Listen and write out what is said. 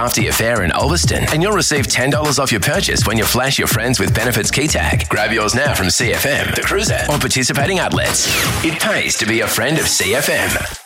after your fare in Ulverston, and you'll receive $10 off your purchase when you flash your friends with benefits key tag. Grab yours now from CFM, The Cruiser, or participating outlets. It pays to be a friend of CFM.